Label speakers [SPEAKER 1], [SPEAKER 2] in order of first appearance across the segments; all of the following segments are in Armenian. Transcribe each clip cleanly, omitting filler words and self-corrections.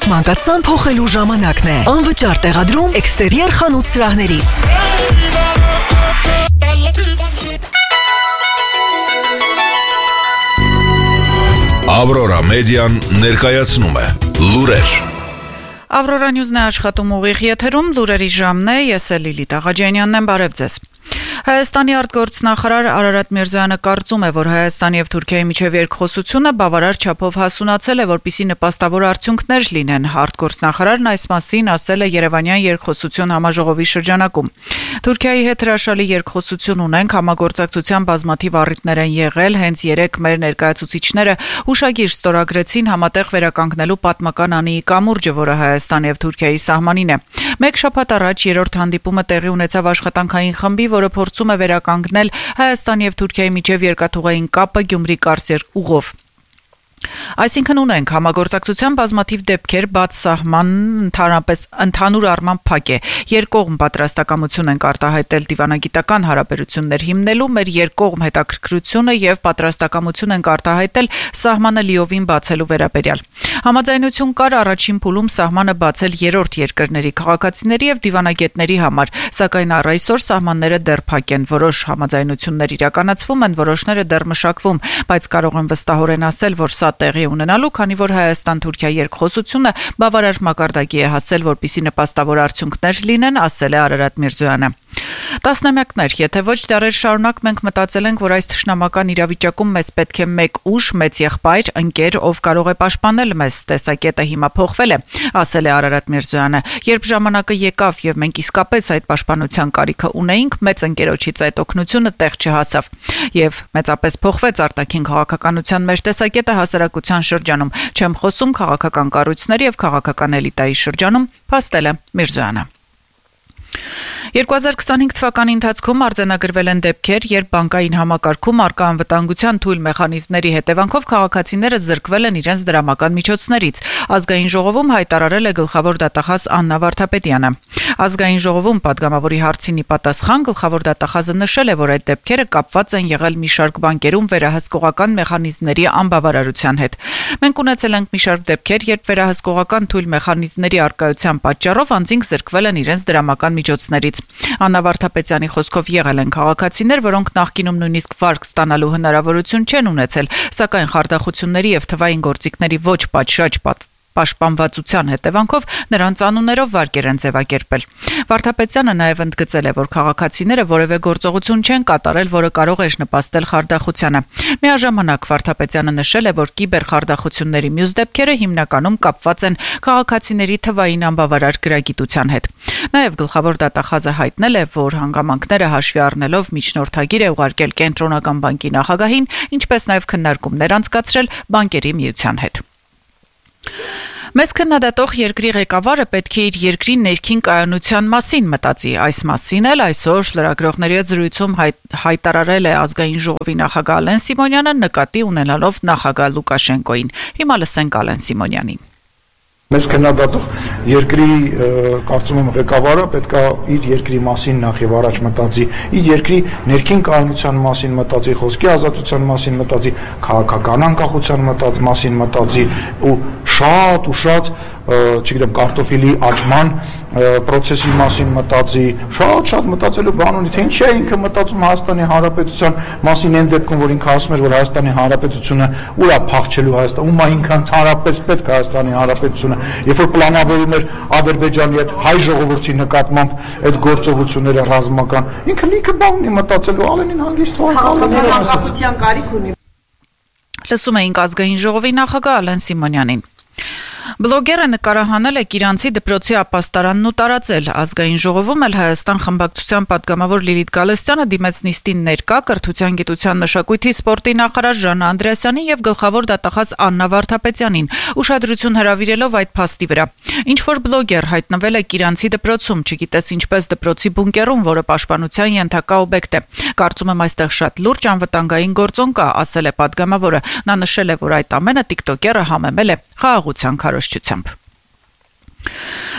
[SPEAKER 1] մանկացան փոխելու ժամանակն է։ Անվճար տեղադրում էքստերիեր խանութ սրահներից։
[SPEAKER 2] Ավրորա մեդիան ներկայացնում է լուրեր։
[SPEAKER 3] Ավրորա Նյուզն է աշխատում ուղիղ եթերում, լուրերի ժամն է, ես էլ Լիլիթ Աղաջանյանն եմ, բարև ձեզ։ Հայաստանի արտգործնախարար Արարատ Միրզոյանը կարծում է, որ Հայաստանի եւ Թուրքիայի միջև երկխոսությունը բավարար չափով հասունացել է, որպեսզի նպաստավոր արդյունքներ լինեն։ Արտգործնախարարն այս մասին ասել է Երևանյան երկխոսություն համաժողովի շրջանակում։ Թուրքիայի հետ հրաշալի երկխոսություն ունենք, համագործակցության բազմաթիվ առիթներ են եղել, հենց երեկ մեր ներկայացուցիչները հուշագիր ստորագրեցին համատեղ վերականգնելու պատմական անիի կամուրջը, որը Հայաստանի եւ Թուրքիայի սահմանին է։ Մեկ շաբաթ առաջ երրորդ հանդիպումը տեղի ունեցավ աշխատանքային խմբի, որը փորձում է վերականգնել Հայաստանի եւ Թուրքիայի միջև երկաթուղային կապը Գյումրի-Կարսեր ուղով։ Այսինքն ունենք համագործակցության բազմաթիվ դեպքեր, բաց սահման ընդհանուր առմամբ փակ է։ Երկկողմ պատրաստակամություն են արտահայտել դիվանագիտական հարաբերություններ հիմնելու, մեր երկկողմ հետաքրքրությունը եւ պատրաստակամություն են արտահայտել սահմանը լիովին բացելու վերաբերյալ։ Համաձայնություն կար առաջին փուլում սահմանը բացել երրորդ երկրների քաղաքացիների եւ դիվանագետների համար, սակայն առ այսօր սահմանները դեռ փակ են։ Որոշ համաձայնություններ իրականացվում են, որոշները դեռ մշակվում, բայց կարող եմ վստահորեն ասել, որ սա տեղի ունենալու, քանի որ Հայաստան-Թուրքիա երկխոսությունը բավարար մակարդակի է հասել, որպեսզի նպաստավոր արդյունքներ լինեն, ասել է Արարատ Միրզոյանը։ Տասնամյակներ, եթե ոչ դարեր շարունակ մենք մտածել ենք, որ այս թշնամական իրավիճակում մեզ պետք է մեկ ուժ, մեծ եղբայր, ընկեր, ով կարող է պաշտպանել մեզ, տեսակետը հիմա փոխվել է, ասել է Արարատ Միրզոյանը։ Երբ ժամանակը եկավ եւ մենք իսկապես այդ պաշտպանության կարիքը ունեինք, մեծ ընկերոջից այդ օգնությունը տեղ չհասավ եւ մեծապես փոխվեց արտաքին քաղաքականության մեր տեսակետը հասարակության շրջանում, չեմ խոսում քաղաքական կառույցների եւ քաղաքական էլիտայի շրջանում, փաստել է Միրզոյանը։ 2025 թվականի ընթացքում արձանագրվել են դեպքեր, երբ բանկային համակարգում առկա անվտանգության թույլ մեխանիզմների հետևանքով քաղաքացիները զրկվել են իրենց դրամական միջոցներից, Ազգային ժողովում հայտարարել է գլխավոր դատախազ Աննա Վարդապետյանը։ Ազգային ժողովում պատգամավորի հարցին ի պատասխան գլխավոր դատախազը նշել է, որ այդ դեպքերը կապված են եղել մի շարք բանկերում վերահսկողական մեխանիզմների անբավարարության հետ։ Մենք ունեցել ենք մի շարք դեպքեր, երբ վերահսկողական թույլ մեխանիզմների առկայության պատճառով անձինք զրկվել են իրենց դրամական միջոցներից։ Աննա Վարդապետյանի խոսքով եղել են քաղաքացիներ, որոնք նախկինում նույնիսկ վարկ ստանալու հնարավորություն չեն ունեցել, սակայն խարդախությունների եւ թվային գործիքների ոչ պատշաճ պաշտպանվածության հետևանքով նրանց անուններով վարկեր են ձևակերպել։ Վարդապետյանը նաև ընդգծել է, որ քաղաքացիները որևէ գործողություն չեն կատարել, որը կարող է նպաստել խարդախությանը։ Միաժամանակ Վարդապետյանը նշել է, որ կիբերխարդախությունների մյուս դեպքերը հիմնականում կապված են քաղաքացիների թվային անբավարար գրագիտության հետ։ Նաև գլխավոր դատախազը հայտնել է, որ հանգամանքները հաշվի առնելով միջնորդագիր է ուղարկել Կենտրոնական բանկի նախագահին, ինչպես նաև քննարկումներ անցկացրել բանկերի միության հետ։ Մեզ քննադատող երկրի ղեկավարը պետք է իր երկրի ներքին կայունության մասին մտածի։ Այս մասին էլ այսօր լրագրողների հետ զրույցում հայտարարել է Ազգային ժողովի նախագահ Ալեն Սիմոնյանը, նկատի ունենալով նախագահ Լուկաշենկոին։ Հիմա լսենք Ալեն Սիմոնյանին։
[SPEAKER 4] Մեզ քննադատող երկրի կարծում եմ ղեկավարը պետք է իր երկրի մասին նախ եւ առաջ մտածի, իր երկրի ներքին կայունության մասին մտածի, խոսքի ազատության մասին մտածի, քաղաքական անկախության մասին մտածի ու շատ չգիտեմ կարտոֆիլի աճման process-ի մասին մտածի, շատ մտածելու բան ունի, թե ինչի է ինքը մտածում Հայաստանի Հանրապետության մասին այն դեպքում, որ ինքը ասում էր, որ Հայաստանի Հանրապետությունը ուր է փախչելու Հայաստան, ում է ինքան հանրապես պետք է Հայաստանի Հանրապետությունը, երբ որ պլանավորում էր Ադրբեջանի հետ հայ ժողովրդի նկատմամբ այդ գործողությունները ռազմական, ինքը լիքը բան ունի մտածելու, Ալենին հանգիստ
[SPEAKER 3] քաղաքական կարիք ունի։ Լսում էինք Ազգային ժողովի նախագահ Ալեն Սիմոնյանին։ Բլոգերը նկարահանել է Կիրանցի դպրոցի ապաստարանն ու տարածել։ Ազգային ժողովում էլ Հայաստան խմբակցության պատգամավոր Լիլիթ Գալստյանը դիմեց նիստին ներկա կրթության, գիտության, մշակույթի, սպորտի նախարար Ժաննա Անդրեասյանին եւ գլխավոր դատախազ Աննա Վարդապետյանին, ուշադրություն հրավիրելով այդ փաստի վրա։ Ինչ որ բլոգեր հայտնվել է Կիրանցի դպրոցում, չգիտես ինչպես դպրոցի բունկերում, որը պաշտպանության ենթակա օբյեկտ է։ Կարծում եմ այստեղ շատ լուրջ անվտանգային գործոն կա, ասել է պատգամավորը։ Նա նշել է, որ այդ ամենը TikTok-երը համեմել է խաղաղության քարոզչությամբ։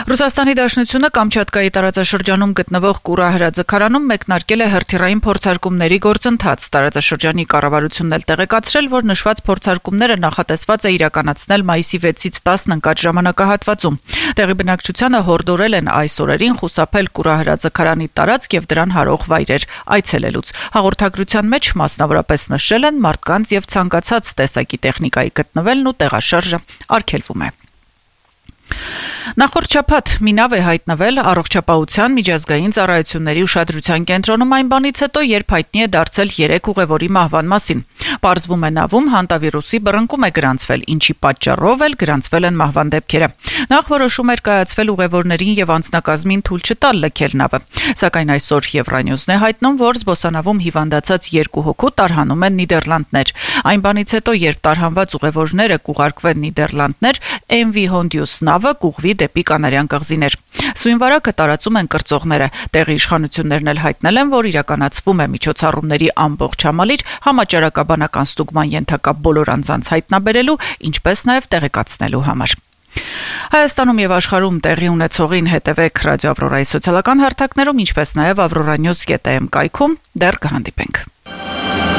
[SPEAKER 3] Ռուսաստանի Դաշնությունը Կամչատկայի տարածաշրջանում գտնվող Կուրա հրաձգարանում մեկնարկել է հրթիռային փորձարկումների գործընթաց։ Տարածաշրջանի կառավարությունն էլ տեղեկացրել, որ նշված փորձարկումները նախատեսված է իրականացնել մայիսի 6-ից 10 ընկած ժամանակահատվածում։ Տեղի բնակչությանը հորդորել են այս օրերին խուսափել Կուրա հրաձգարանի տարածք եւ դրան հարող վայրեր այցելելուց։ Հաղորդագրության մեջ մասնավորապես նշել են մարդկանց եւ ցանկացած տեսակի տեխնիկայի գտնվելն ու տեղաշարժը արգելվում է։ Նախորդ շաբաթ մի նավ է հայտնվել առողջապահության միջազգային ծառայությունների ուշադրության կենտրոնում այն բանից հետո, երբ հայտնի է դարձել 3 ուղևորի մահվան մասին։ Պարզվում է նավում հանտավիրուսի բռնկում է գրանցվել, ինչի պատճառով էլ գրանցվել են մահվան դեպքերը։ Նախ որոշում էր կայացվել ուղևորներին եւ անձնակազմին թույլ չտալ լքել նավը։ Սակայն այսօր Եվրանյուզն է հայտնում, որ զբոսանավում հիվանդացած 2 հոգու տարհանում են Նիդերլանդներ։ Այն բանից հետո, երբ տարհանված ուղևորները կուղարկվեն Նիդերլանդներ, MV Hondius նավը կուղվի դեպի Կանարյան կղզիներ։ Սույն վարակը տարածում են կրծողները։ Տեղի իշխանություններն էլ հայտնել են, որ իրականացվում է միջոցառումների ամբողջ համալիր համաճարակաբանական ստուգման ենթակա բոլոր անձանց հայտնաբերելու, ինչպես նաև տեղեկացնելու համար։ Հայաստանում եւ աշխարհում տեղի ունեցողին հետևեք Ռադիո Ավրորայի սոցիալական հարթակներում, ինչպես նաև avroranews.am կայքում։ Դեռ կհանդիպենք։